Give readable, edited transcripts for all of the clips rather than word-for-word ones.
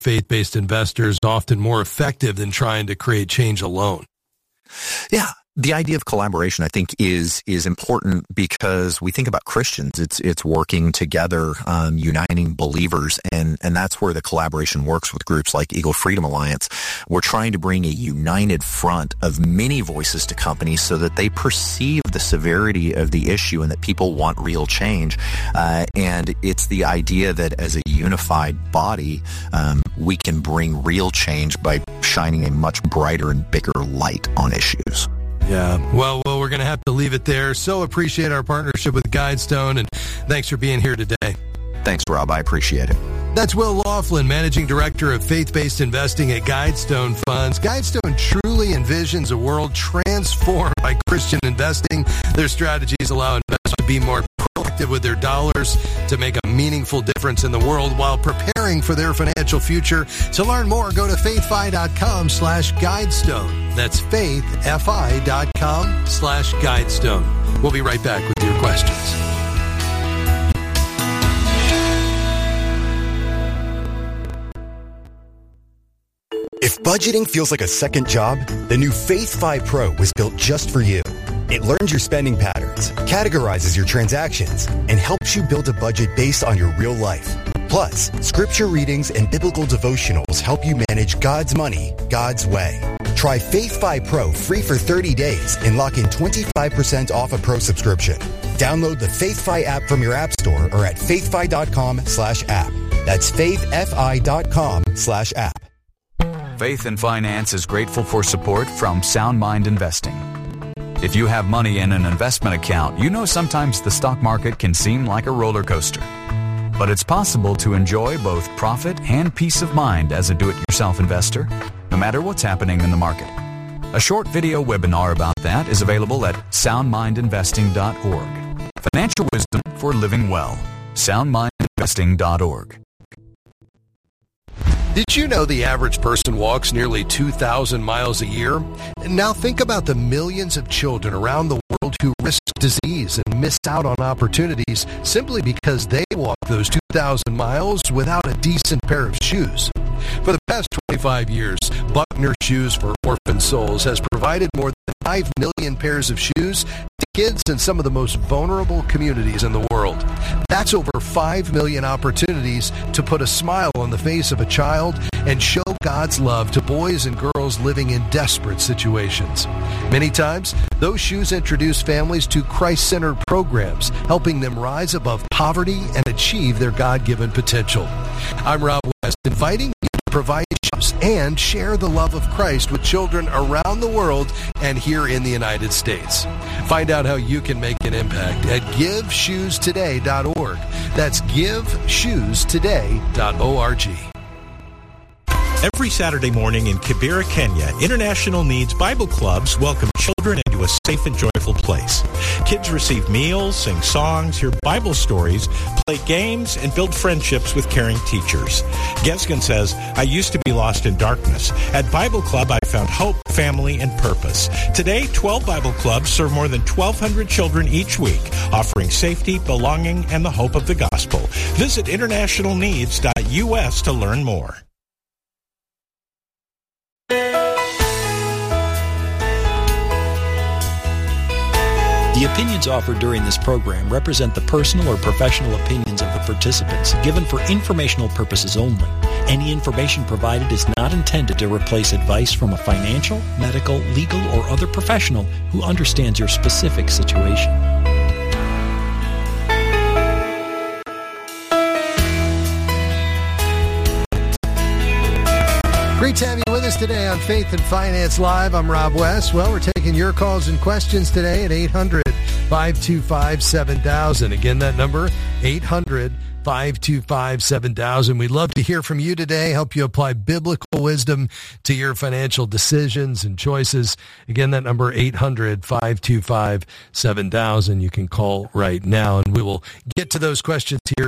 faith-based investors often more effective than trying to create change alone. Yeah. The idea of collaboration, I think, is important because we think about Christians. It's working together, uniting believers, and that's where the collaboration works with groups like Eagle Freedom Alliance. We're trying to bring a united front of many voices to companies so that they perceive the severity of the issue and that people want real change. And it's the idea that as a unified body, we can bring real change by shining a much brighter and bigger light on issues. Yeah. Well, we're going to have to leave it there. So appreciate our partnership with Guidestone, and thanks for being here today. Thanks, Rob. I appreciate it. That's Will Laughlin, Managing Director of Faith-Based Investing at Guidestone Funds. Guidestone truly envisions a world transformed by Christian investing. Their strategies allow investors to be more proactive with their dollars to make a meaningful difference in the world while preparing for their financial future. To learn more, go to faithfi.com/Guidestone. That's faithfi.com/Guidestone. We'll be right back with your questions. If budgeting feels like a second job, the new Faith5 Pro was built just for you. It learns your spending patterns, categorizes your transactions, and helps you build a budget based on your real life. Plus, scripture readings and biblical devotionals help you manage God's money, God's way. Try Faith5 Pro free for 30 days and lock in 25% off a pro subscription. Download the Faith5 app from your app store or at faithfi.com/app. That's faithfi.com/app. Faith and Finance is grateful for support from Sound Mind Investing. If you have money in an investment account, you know sometimes the stock market can seem like a roller coaster. But it's possible to enjoy both profit and peace of mind as a do-it-yourself investor, no matter what's happening in the market. A short video webinar about that is available at soundmindinvesting.org. Financial wisdom for living well. soundmindinvesting.org. Did you know the average person walks nearly 2,000 miles a year? And now think about the millions of children around the world who risk disease and miss out on opportunities simply because they walk those 2,000 miles without a decent pair of shoes. For the past 25 years, Buckner Shoes for Orphan Souls has provided more than 5 million pairs of shoes to kids in some of the most vulnerable communities in the world. That's over 5 million opportunities to put a smile on the face of a child and show God's love to boys and girls living in desperate situations. Many times, those shoes introduce families to Christ-centered programs, helping them rise above poverty and achieve their God-given potential. I'm Rob West, inviting you to provide shoes and share the love of Christ with children around the world and here in the United States. Find out how you can make an impact at GiveShoesToday.org. That's GiveShoesToday.org. Every Saturday morning in Kibera, Kenya, International Needs Bible Clubs welcome children into a safe and joyful place. Kids receive meals, sing songs, hear Bible stories, play games, and build friendships with caring teachers. Gesgen says, I used to be lost in darkness. At Bible Club, I found hope, family, and purpose. Today, 12 Bible Clubs serve more than 1,200 children each week, offering safety, belonging, and the hope of the gospel. Visit internationalneeds.us to learn more. The opinions offered during this program represent the personal or professional opinions of the participants, given for informational purposes only. Any information provided is not intended to replace advice from a financial, medical, legal, or other professional who understands your specific situation. Great to have you with us today on Faith and Finance Live. I'm Rob West. Well, we're taking your calls and questions today at 800-525-7000. Again, that number, 800-525-7000. We'd love to hear from you today, help you apply biblical wisdom to your financial decisions and choices. Again, that number, 800-525-7000. You can call right now, and we will get to those questions here in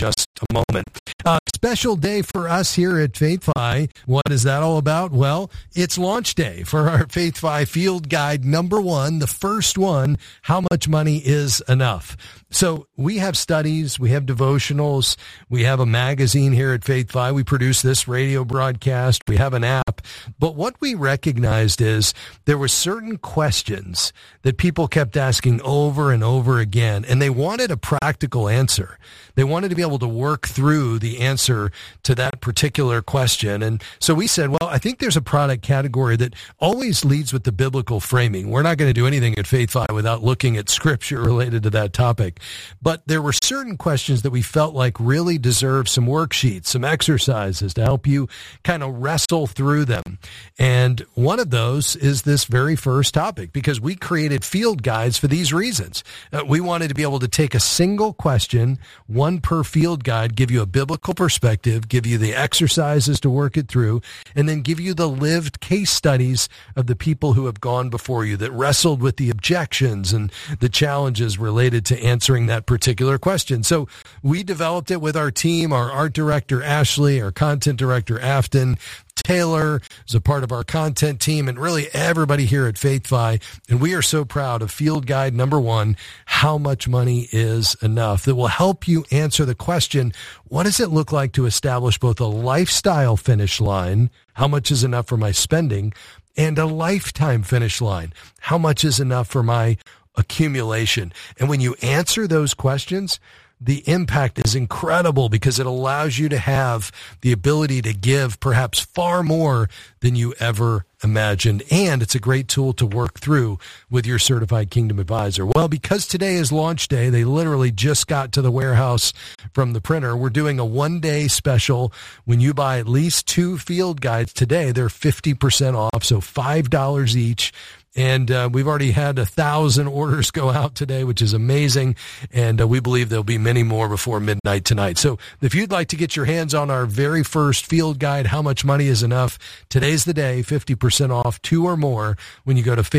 just a moment. Special day for us here at FaithFi. What is that all about? Well, it's launch day for our FaithFi Field Guide #1, the first one, How Much Money is Enough. So we have studies, we have devotionals, we have a magazine here at FaithFi. We produce this radio broadcast, we have an app. But what we recognized is there were certain questions that people kept asking over and over again, and they wanted a practical answer. They wanted to be able to work through the answer to that particular question. And so we said, well, I think there's a product category that always leads with the biblical framing. We're not going to do anything at FaithFi without looking at scripture related to that topic. But there were certain questions that we felt like really deserve some worksheets, some exercises to help you kind of wrestle through them. And one of those is this very first topic, because we created field guides for these reasons. We wanted to be able to take a single question, one per field guide, give you a biblical perspective, give you the exercises to work it through, and then give you the lived case studies of the people who have gone before you that wrestled with the objections and the challenges related to answering that particular question. So we developed it with our team, our art director, Ashley, our content director, Afton, Taylor is a part of our content team, and really everybody here at FaithFi. And we are so proud of Field Guide #1, How Much Money is Enough, that will help you answer the question, what does it look like to establish both a lifestyle finish line, how much is enough for my spending, and a lifetime finish line, how much is enough for my accumulation? And when you answer those questions, the impact is incredible, because it allows you to have the ability to give perhaps far more than you ever imagined. And it's a great tool to work through with your certified Kingdom advisor. Well, because today is launch day, they literally just got to the warehouse from the printer. We're doing a one-day special. When you buy at least 2 field guides today, they're 50% off, so $5 each. And we've already had 1,000 orders go out today, which is amazing. And we believe there'll be many more before midnight tonight. So if you'd like to get your hands on our very first field guide, How Much Money is Enough, today's the day, 50% off, 2 or more, when you go to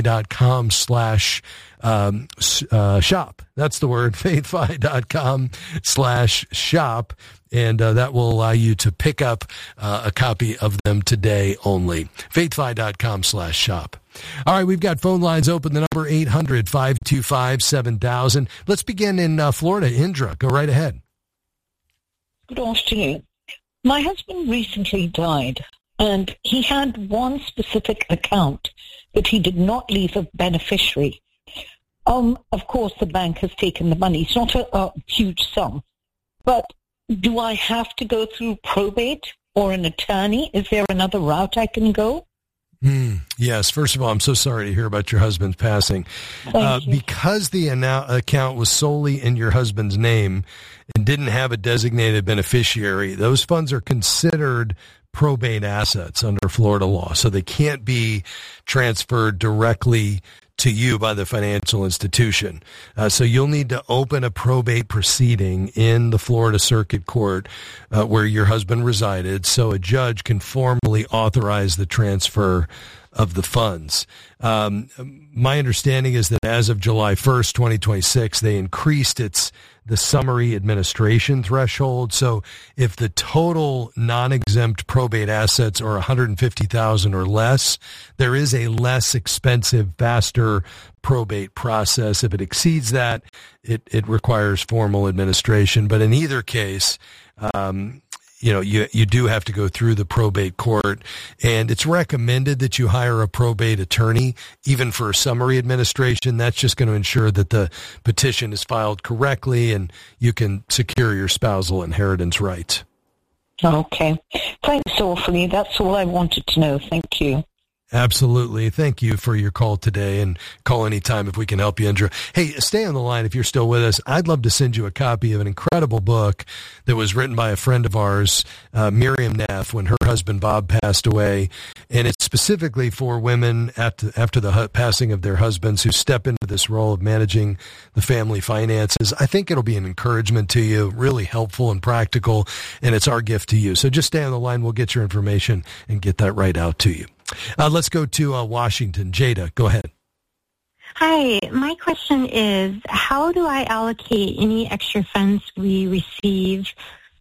faithfi.com/shop. That's the word, faithfi.com/shop. And that will allow you to pick up a copy of them today only. faithfi.com/shop. All right, we've got phone lines open. The number 800-525-7000. Let's begin in Florida. Indra, go right ahead. Good afternoon. My husband recently died, and he had one specific account that he did not leave a beneficiary. Of course, the bank has taken the money. It's not a huge sum, but do I have to go through probate or an attorney? Is there another route I can go? Yes. First of all, I'm so sorry to hear about your husband's passing. Because the account was solely in your husband's name and didn't have a designated beneficiary, those funds are considered probate assets under Florida law. So they can't be transferred directly to you by the financial institution. So you'll need to open a probate proceeding in the Florida Circuit Court where your husband resided, so a judge can formally authorize the transfer of the funds. My understanding is that as of July 1st, 2026, they increased the summary administration threshold. So if the total non-exempt probate assets are $150,000 or less, there is a less expensive, faster probate process. If it exceeds that, it requires formal administration. But in either case, you do have to go through the probate court, and it's recommended that you hire a probate attorney, even for summary administration. That's just going to ensure that the petition is filed correctly and you can secure your spousal inheritance rights. Okay. Thanks awfully. That's all I wanted to know. Thank you. Absolutely. Thank you for your call today, and call anytime if we can help you, Indra. Hey, stay on the line if you're still with us. I'd love to send you a copy of an incredible book that was written by a friend of ours, Miriam Neff, when her husband Bob passed away. And it's specifically for women after the passing of their husbands who step into this role of managing the family finances. I think it'll be an encouragement to you, really helpful and practical, and it's our gift to you. So just stay on the line. We'll get your information and get that right out to you. Let's go to Washington. Jada, go ahead. Hi, my question is, how do I allocate any extra funds we receive?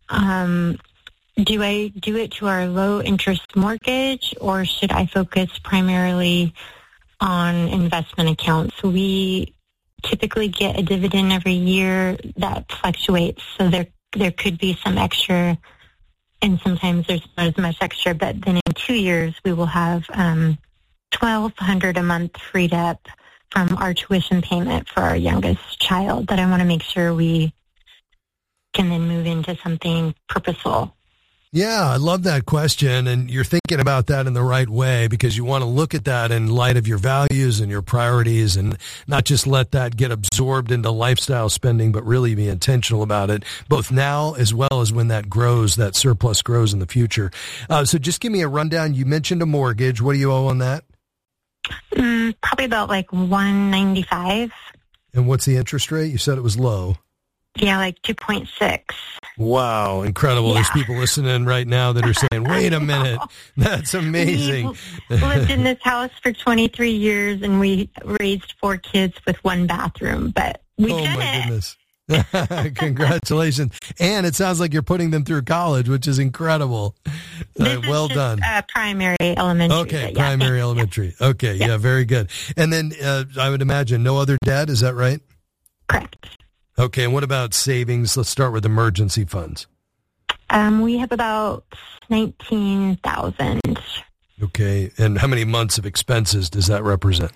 Do I do it to our low-interest mortgage, or should I focus primarily on investment accounts? We typically get a dividend every year that fluctuates, so there could be some extra, and sometimes there's not as much extra, but then in 2 years we will have $1,200 a month freed up from our tuition payment for our youngest child that I want to make sure we can then move into something purposeful. Yeah, I love that question, and you're thinking about that in the right way, because you want to look at that in light of your values and your priorities, and not just let that get absorbed into lifestyle spending, but really be intentional about it, both now as well as when that grows, that surplus grows in the future. So just give me a rundown. You mentioned a mortgage. What do you owe on that? Probably about like $195. And what's the interest rate? You said it was low. Yeah, like 2.6. Wow, incredible. Yeah. There's people listening right now that are saying, wait a minute, that's amazing. We lived in this house for 23 years, and we raised 4 kids with 1 bathroom, but we did it. Oh, my goodness. Congratulations. And it sounds like you're putting them through college, which is incredible. Well done. Primary, elementary. Okay, primary, elementary. Okay, yeah, very good. And then I would imagine no other debt, is that right? Correct. Okay, and what about savings? Let's start with emergency funds. We have about $19,000. Okay, and how many months of expenses does that represent?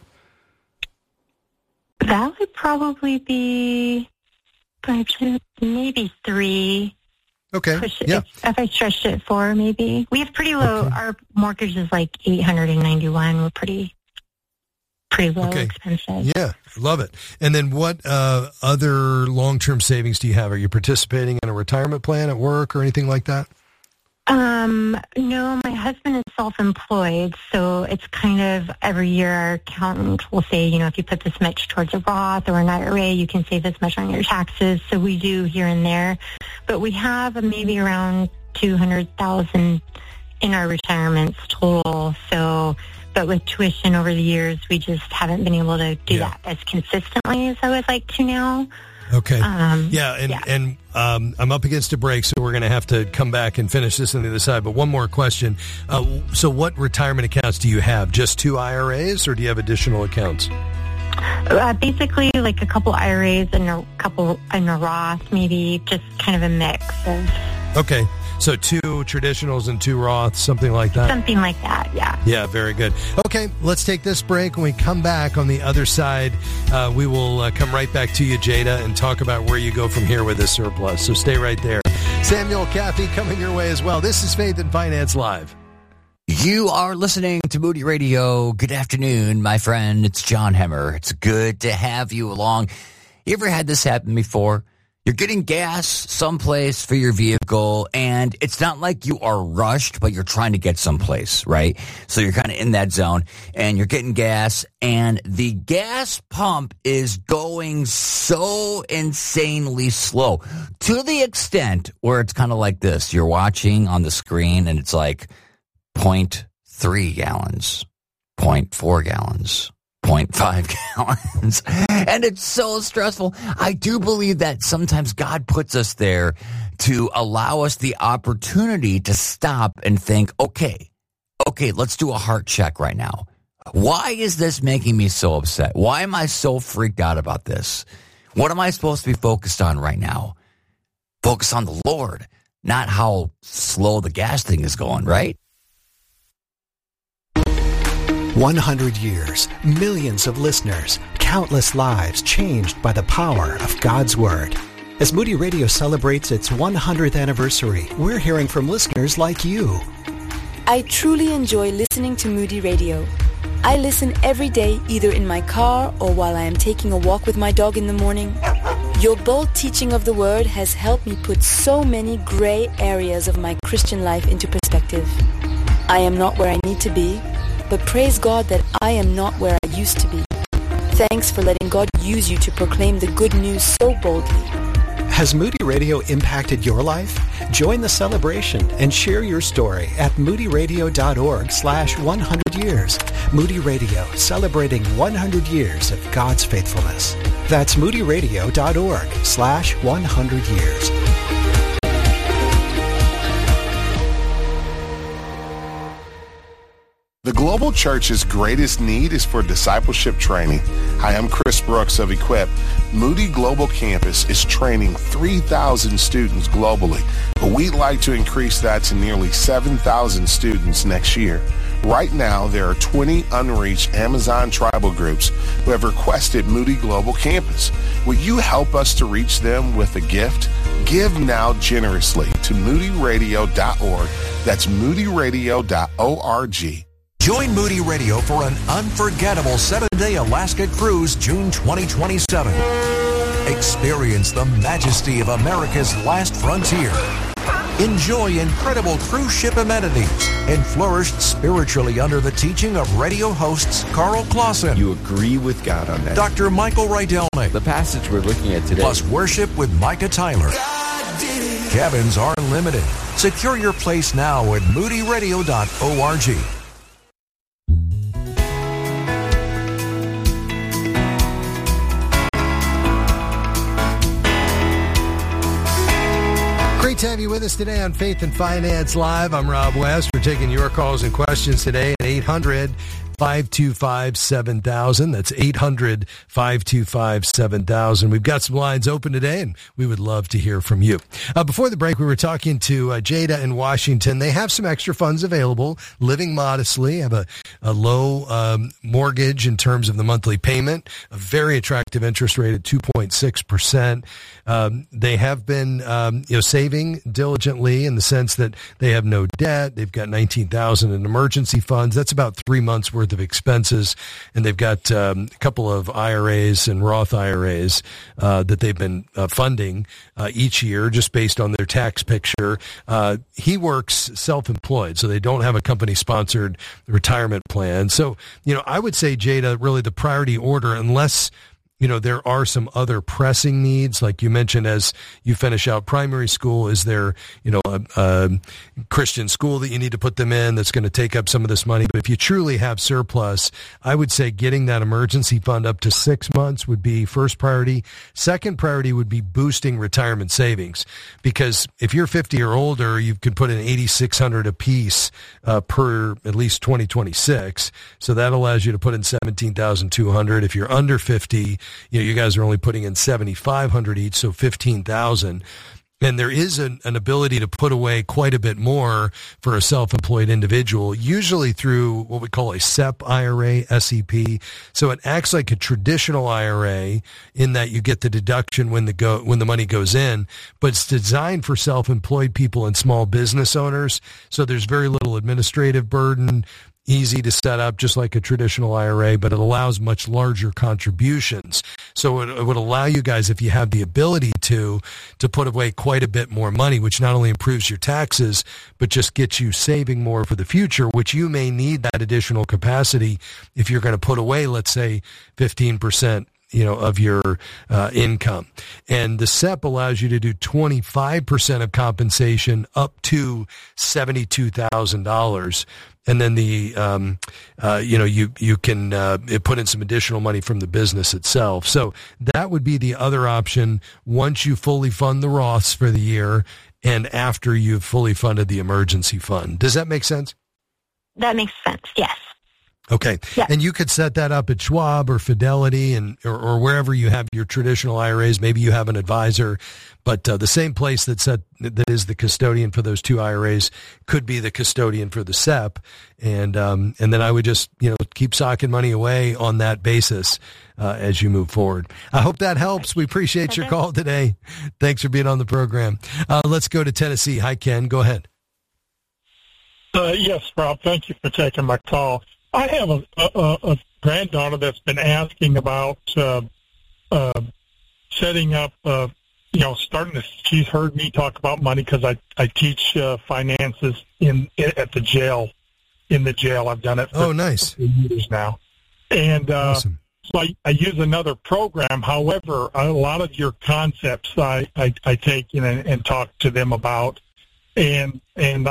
That would probably be maybe 3. Okay, yeah. If I stretched it 4, maybe. We have pretty low, our mortgage is like $891. We're pretty low expenses. Yeah, love it. And then what other long-term savings do you have? Are you participating in a retirement plan at work or anything like that? No, my husband is self-employed, so it's kind of every year our accountant will say, if you put this much towards a Roth or an IRA, you can save this much on your taxes. So we do here and there. But we have maybe around $200,000 in our retirements total. So, but with tuition over the years, we just haven't been able to do that as consistently as I would like to now. Okay. And I'm up against a break, so we're going to have to come back and finish this on the other side. But one more question. So what retirement accounts do you have? Just 2 IRAs, or do you have additional accounts? Basically, like a couple IRAs and a couple in a Roth, maybe just kind of a mix of... Okay. So 2 traditionals and 2 Roths, something like that? Something like that, yeah. Yeah, very good. Okay, let's take this break. When we come back on the other side, we will come right back to you, Jada, and talk about where you go from here with this surplus. So stay right there. Samuel, Kathy, coming your way as well. This is Faith and Finance Live. You are listening to Moody Radio. Good afternoon, my friend. It's John Hemmer. It's good to have you along. You ever had this happen before? You're getting gas someplace for your vehicle, and it's not like you are rushed, but you're trying to get someplace, right? So you're kind of in that zone, and you're getting gas, and the gas pump is going so insanely slow, to the extent where it's kind of like this. You're watching on the screen, and it's like 0.3 gallons, 0.4 gallons. 0.5 gallons. And it's so stressful. I do believe that sometimes God puts us there to allow us the opportunity to stop and think, okay, let's do a heart check right now. Why is this making me so upset? Why am I so freaked out about this? What am I supposed to be focused on right now? Focus on the Lord, not how slow the gas thing is going, right? 100 years, millions of listeners, countless lives changed by the power of God's Word. As Moody Radio celebrates its 100th anniversary, we're hearing from listeners like you. I truly enjoy listening to Moody Radio. I listen every day, either in my car or while I am taking a walk with my dog in the morning. Your bold teaching of the Word has helped me put so many gray areas of my Christian life into perspective. I am not where I need to be, but praise God that I am not where I used to be. Thanks for letting God use you to proclaim the good news so boldly. Has Moody Radio impacted your life? Join the celebration and share your story at moodyradio.org/100 years. Moody Radio, celebrating 100 years of God's faithfulness. That's moodyradio.org/100 years. The Global Church's greatest need is for discipleship training. Hi, I'm Chris Brooks of Equip. Moody Global Campus is training 3,000 students globally, but we'd like to increase that to nearly 7,000 students next year. Right now, there are 20 unreached Amazon tribal groups who have requested Moody Global Campus. Will you help us to reach them with a gift? Give now generously to moodyradio.org. That's moodyradio.org. Join Moody Radio for an unforgettable 7-day Alaska cruise June 2027. Experience the majesty of America's last frontier. Enjoy incredible cruise ship amenities and flourish spiritually under the teaching of radio hosts Carl Clausen. You agree with God on that. Dr. Michael Rydelnik. The passage we're looking at today. Plus worship with Micah Tyler. Cabins are limited. Secure your place now at moodyradio.org. Great to have you with us today on Faith and Finance Live. I'm Rob West. We're taking your calls and questions today at 800-525-7000. That's 800-525-7000. We've got some lines open today, and we would love to hear from you. Before the break, we were talking to Jada in Washington. They have some extra funds available, living modestly, have a low mortgage in terms of the monthly payment, a very attractive interest rate at 2.6%. They have been saving diligently in the sense that they have no debt. They've got $19,000 in emergency funds. That's about 3 months worth of expenses. And they've got a couple of IRAs and Roth IRAs that they've been funding each year just based on their tax picture. He works self-employed, so they don't have a company-sponsored retirement plan. So, I would say, Jada, really the priority order, unless there are some other pressing needs, like you mentioned, as you finish out primary school. Is there, a Christian school that you need to put them in that's going to take up some of this money? But if you truly have surplus, I would say getting that emergency fund up to 6 months would be first priority. Second priority would be boosting retirement savings, because if you're 50 or older, you can put in $8,600 a piece per at least 2026. So that allows you to put in $17,200. If you're under 50, you guys are only putting in $7,500 each, so $15,000. And there is an ability to put away quite a bit more for a self-employed individual, usually through what we call a SEP IRA, SEP. So it acts like a traditional IRA in that you get the deduction when the money goes in, but it's designed for self-employed people and small business owners. So there's very little administrative burden. Easy to set up, just like a traditional IRA, but it allows much larger contributions. So it would allow you guys, if you have the ability to put away quite a bit more money, which not only improves your taxes, but just gets you saving more for the future, which you may need that additional capacity if you're going to put away, let's say, 15%. Of your income. And the SEP allows you to do 25% of compensation up to $72,000. And then you can put in some additional money from the business itself. So that would be the other option once you fully fund the Roths for the year and after you've fully funded the emergency fund. Does that make sense? That makes sense, yes. Okay. Yeah. And you could set that up at Schwab or Fidelity or wherever you have your traditional IRAs. Maybe you have an advisor, but the same place that is the custodian for those two IRAs could be the custodian for the SEP. And then I would just, keep socking money away on that basis as you move forward. I hope that helps. We appreciate your call today. Thanks for being on the program. Let's go to Tennessee. Hi, Ken. Go ahead. Yes, Rob. Thank you for taking my call. I have a granddaughter that's been asking about setting up, she's heard me talk about money because I teach finances at the jail, in the jail. I've done it for nice. years now. And awesome. So I use another program. However, a lot of your concepts I take in and talk to them about. and